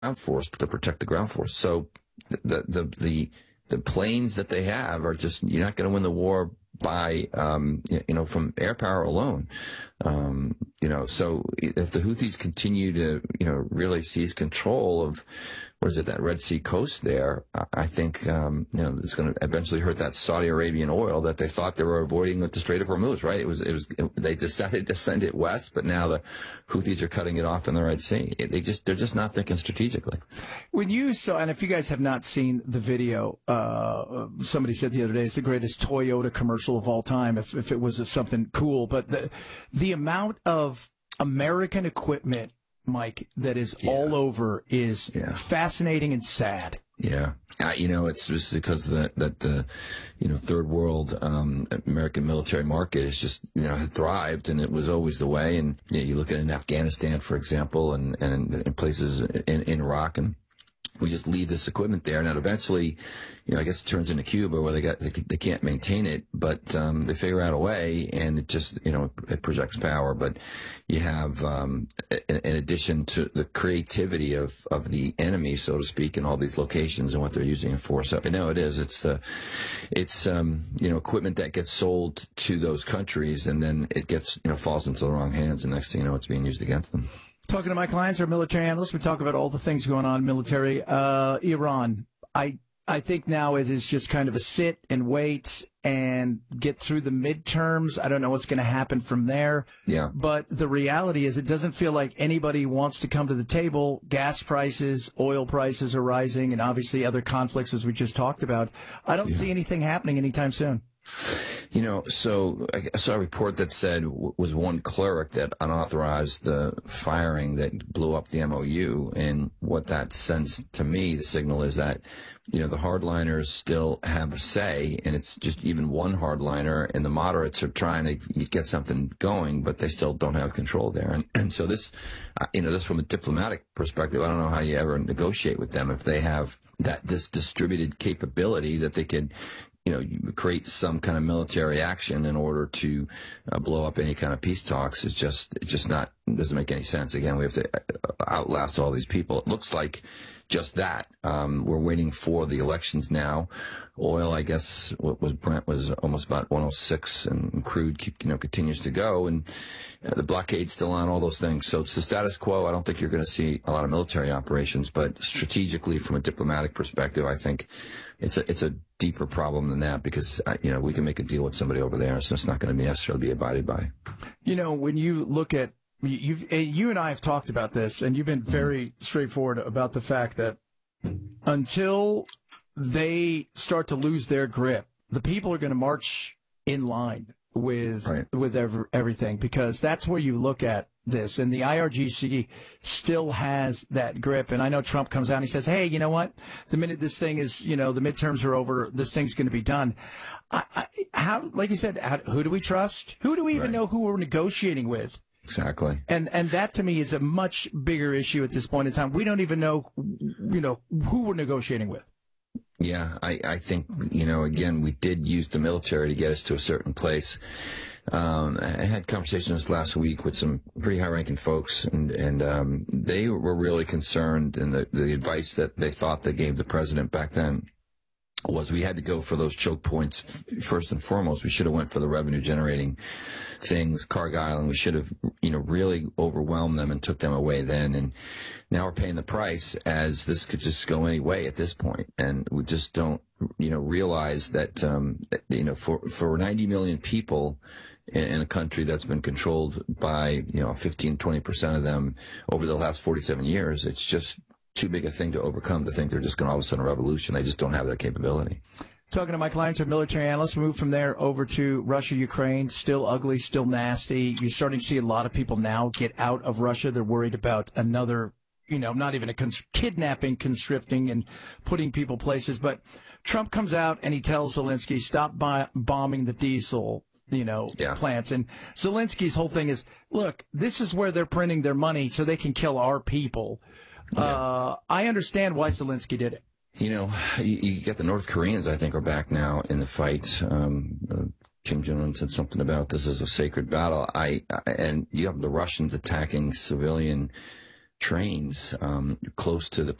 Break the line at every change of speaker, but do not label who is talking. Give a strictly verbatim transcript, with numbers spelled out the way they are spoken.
ground force to protect the ground force. So the the the the planes that they have are just, you're not going to win the war by um, you know, from air power alone. Um, you know, so if the Houthis continue to, you know, really seize control of, what is it, that Red Sea coast there, I think, um, you know, it's going to eventually hurt that Saudi Arabian oil that they thought they were avoiding with the Strait of Hormuz, right? It was, it was, it, they decided to send it west, but now the Houthis are cutting it off in the Red Sea. It, they just, they're just not thinking strategically.
When you saw, and if you guys have not seen the video, uh, somebody said the other day, it's the greatest Toyota commercial of all time, if, if it was something cool, but the, the amount of American equipment, Mike, that is yeah. all over is yeah. fascinating and sad.
Yeah. Uh, you know, it's just because that, that the, you know, third world, um, American military market is just, you know, had thrived, and it was always the way. And you know, you look at it in Afghanistan, for example, and, and in places in, in Iraq, and we just leave this equipment there. Now, eventually, you know, I guess it turns into Cuba where they got, they, they can't maintain it, but, um, they figure out a way, and it just, you know, it projects power. But you have, um, in, in addition to the creativity of, of the enemy, so to speak, in all these locations and what they're using in force up. And no, it is. It's the, it's, um, you know, equipment that gets sold to those countries, and then it gets, you know, falls into the wrong hands, and next thing you know, it's being used against them.
Talking to my clients, our military analysts, we talk about all the things going on in military. Uh, Iran, I I think now it is just kind of a sit and wait and get through the midterms. I don't know what's going to happen from there.
Yeah.
But the reality is it doesn't feel like anybody wants to come to the table. Gas prices, oil prices are rising, and obviously other conflicts, as we just talked about. I don't yeah. see anything happening anytime soon.
You know, so I saw a report that said was one cleric that unauthorized the firing that blew up the M O U. And what that sends to me, the signal is that, you know, the hardliners still have a say, and it's just even one hardliner, and the moderates are trying to get something going, but they still don't have control there. And, and so this, uh, you know, this from a diplomatic perspective, I don't know how you ever negotiate with them if they have that this distributed capability that they could, you know, you create some kind of military action in order to uh, blow up any kind of peace talks. Is just, it's just not, doesn't make any sense. Again, we have to outlast all these people. It looks like just that. Um, we're waiting for the elections now. Oil, I guess, what was Brent was almost about one oh six, and crude, you know, continues to go, and uh, the blockade's still on, all those things. So it's the status quo. I don't think you're going to see a lot of military operations, but strategically, from a diplomatic perspective, I think it's a it's a deeper problem than that, because uh, you know, we can make a deal with somebody over there, so it's not going to be necessarily be abided by.
You know, when you look at You've, you and I have talked about this, and you've been very straightforward about the fact that until they start to lose their grip, the people are going to march in line with right. with every, everything, because that's where you look at this. And the I R G C still has that grip. And I know Trump comes out and he says, hey, you know what? The minute this thing is, you know, the midterms are over, this thing's going to be done. I, I, how, like you said, how, who do we trust? Who do we even right. know who we're negotiating with?
Exactly.
And and that to me is a much bigger issue at this point in time. We don't even know, you know, who we're negotiating with.
Yeah, I, I think, you know, again, we did use the military to get us to a certain place. Um, I had conversations last week with some pretty high-ranking folks, and, and um, they were really concerned, and the, the advice that they thought they gave the president back then was we had to go for those choke points first and foremost. We should have went for the revenue generating things, Cargill Island. We should have, you know, really overwhelmed them and took them away then. And now we're paying the price, as this could just go any way at this point. And we just don't, you know, realize that, um, that, you know, for, for ninety million people in, in a country that's been controlled by, you know, fifteen, twenty percent of them over the last forty-seven years, it's just too big a thing to overcome to think they're just going to all of a sudden revolution. They just don't have that capability.
Talking to my clients, our military analysts, we move from there over to Russia, Ukraine. Still ugly, still nasty. You're starting to see a lot of people now get out of Russia. They're worried about another, you know, not even a cons- kidnapping, conscripting, and putting people places. But Trump comes out and he tells Zelensky, stop by- bombing the diesel, you know, yeah. plants. And Zelensky's whole thing is, look, this is where they're printing their money so they can kill our people. Yeah. Uh, I understand why Zelensky did it.
You know, you, you get the North Koreans, I think, are back now in the fight. Um, uh, Kim Jong-un said something about this as a sacred battle. I, I and you have the Russians attacking civilian trains um, close to the